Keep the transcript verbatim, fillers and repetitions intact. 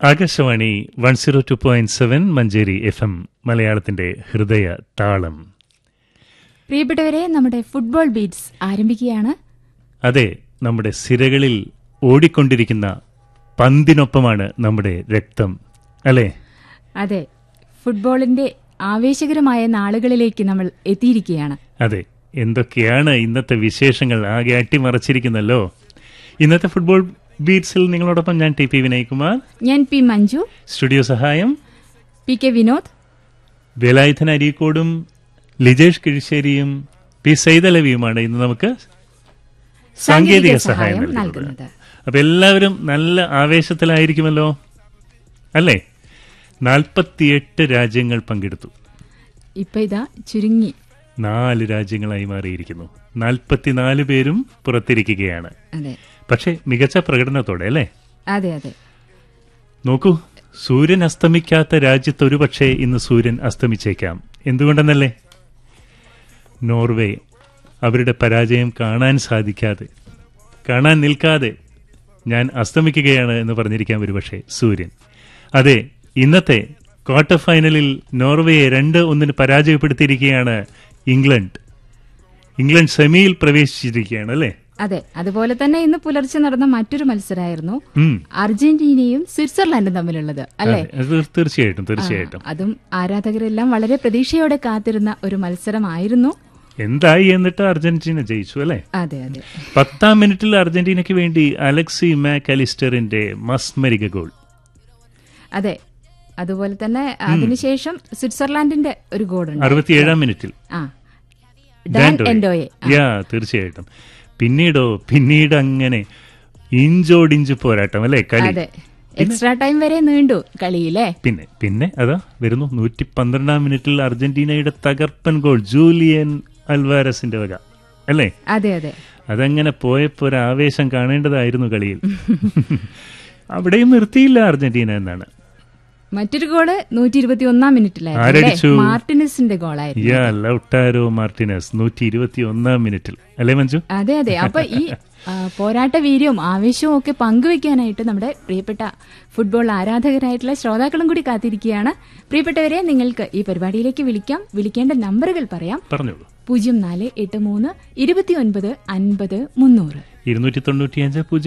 Akashvani one zero two point seven Manjeri F M മലയാളത്തിന്റെ ഹൃദയ താളം. പ്രിയപ്പെട്ടവരെ, നമ്മുടെ ഫുട്ബോൾ ബീറ്റ്സ് ആരംഭിക്കുകയാണ്. അതെ, നമ്മുടെ സിരകളിൽ ഓടിക്കൊണ്ടിരിക്കുന്ന പന്തിനൊപ്പമാണ് നമ്മുടെ രക്തം, അല്ലേ? അതെ, ഫുട്ബോളിന്റെ ആവേശകരമായ നാളുകളിലേക്ക് നമ്മൾ എത്തിയിരിക്കുകയാണ്. അതെ, എന്തൊക്കെയാണ് ഇന്നത്തെ വിശേഷങ്ങൾ, ആകെ അട്ടിമറച്ചിരിക്കുന്നല്ലോ. ഇന്നത്തെ ഫുട്ബോൾ ബീറ്റ്സിൽ നിങ്ങളോടൊപ്പം ഞാൻ ടി പി വിനയ്കുമാർ, ഞാൻ പി മഞ്ജു, സ്റ്റുഡിയോ സഹായം P K Vinod, Velayudhan അരീക്കോടും Lijesh കിഴിശ്ശേരിയും P സൈതലവിയുമാണ് ഇന്ന് നമുക്ക് സാങ്കേതിക സഹായം നൽകുന്നത്. അപ്പൊ എല്ലാവരും നല്ല ആവേശത്തിലായിരിക്കുമല്ലോ, അല്ലേ? നാൽപ്പത്തിയെട്ട് രാജ്യങ്ങൾ പങ്കെടുത്തു. ഇപ്പൊ ഇതാ ചുരുങ്ങി നാല് രാജ്യങ്ങളായി മാറിയിരിക്കുന്നു. നാൽപ്പത്തിനാല് പേരും പുറത്തിരിക്കുകയാണ്. അതെ, പക്ഷെ മികച്ച പ്രകടനത്തോടെ, അല്ലേ? അതെ അതെ നോക്കൂ, സൂര്യൻ അസ്തമിക്കാത്ത രാജ്യത്ത് ഒരു പക്ഷേ ഇന്ന് സൂര്യൻ അസ്തമിച്ചേക്കാം. എന്തുകൊണ്ടെന്നല്ലേ? നോർവേ അവരുടെ പരാജയം കാണാൻ സാധിക്കാതെ, കാണാൻ നിൽക്കാതെ ഞാൻ അസ്തമിക്കുകയാണ് എന്ന് പറഞ്ഞിരിക്കാം ഒരുപക്ഷെ സൂര്യൻ. അതെ, ഇന്നത്തെ ക്വാർട്ടർ ഫൈനലിൽ നോർവേയെ രണ്ട് ഒന്നിന് പരാജയപ്പെടുത്തിയിരിക്കുകയാണ് ഇംഗ്ലണ്ട്. ഇംഗ്ലണ്ട് സെമിയിൽ പ്രവേശിച്ചിരിക്കുകയാണ്, അല്ലേ? അതെ, അതുപോലെ തന്നെ ഇന്ന് പുലർച്ചെ നടന്ന മറ്റൊരു മത്സരമായിരുന്നു ഉം. അർജന്റീനയും സ്വിറ്റ്സർലാൻഡും തമ്മിലുള്ളത്, അല്ലേ? അതെ, തീർച്ചയായിട്ടും തീർച്ചയായിട്ടും അതും ആരാധകരെല്ലാം വളരെ പ്രതീക്ഷയോടെ കാത്തിരുന്ന ഒരു മത്സരമായിരുന്നു. എന്തായി എന്നിട്ട് അർജന്റീന ജയിച്ചു, അല്ലേ? അതെ അതെ പത്താം മിനിറ്റിൽ അർജന്റീനയ്ക്ക് വേണ്ടി അലക്സി മാക്കലിസ്റ്ററിന്റെ മസ്മരിക ഗോൾ. അതെ, അതുപോലെ തന്നെ അതിനുശേഷം സ്വിറ്റ്സർലാൻഡിന്റെ ഒരു ഗോൾ ഉണ്ട് അറുപത്തിയേഴാം മിനിറ്റിൽ. ആ, ഡാൻ എൻഡോയെ. യാ, തീർച്ചയായിട്ടും. പിന്നീടോ പിന്നീട് അങ്ങനെ ഇഞ്ചോടിഞ്ച് പോരാട്ടം, അല്ലേ? കളി അതെ, എക്സ്ട്രാ ടൈം വരെ നീണ്ടു കളിയില്ലേ. പിന്നെ പിന്നെ അതാ വരുന്നു നൂറ്റി പന്ത്രണ്ടാം മിനിറ്റിൽ അർജന്റീനയുടെ തകർപ്പൻ ഗോൾ ജൂലിയൻ അൽവാരസിന്റെ വക, അല്ലേ? അതെ അതെ അതങ്ങനെ പോയപ്പോ ഒരു ആവേശം കാണേണ്ടതായിരുന്നു കളിയിൽ. അവിടെയും നിർത്തിയില്ല അർജന്റീന എന്നാണ്. മറ്റൊരു ഗോള് നൂറ്റി ഇരുപത്തി ഒന്നാം മിനിറ്റിലായിരുന്നു, മാർട്ടിനസിന്റെ ഗോളായിരുന്നു. യാ, ലൗട്ടാരോ മാർട്ടിനസ് നൂറ്റി ഇരുപത്തി ഒന്നാം മിനിറ്റിൽ, അല്ലേ മഞ്ജു? അതെ അതെ അപ്പൊ ഈ പോരാട്ട വീര്യവും ആവേശവും ഒക്കെ പങ്കുവെക്കാനായിട്ട് നമ്മുടെ പ്രിയപ്പെട്ട ഫുട്ബോൾ ആരാധകരായിട്ടുള്ള ശ്രോതാക്കളും കൂടി കാത്തിരിക്കുകയാണ്. പ്രിയപ്പെട്ടവരെ, നിങ്ങൾക്ക് ഈ പരിപാടിയിലേക്ക് വിളിക്കാം. വിളിക്കേണ്ട നമ്പറുകൾ പറയാം. പറഞ്ഞോളൂ. പൂജ്യം നാല് എട്ട് മൂന്ന് ഇരുപത്തി ഒൻപത് അൻപത് മുന്നൂറ് ഇരുന്നൂറ്റി തൊണ്ണൂറ്റിയഞ്ച് പൂജ്യം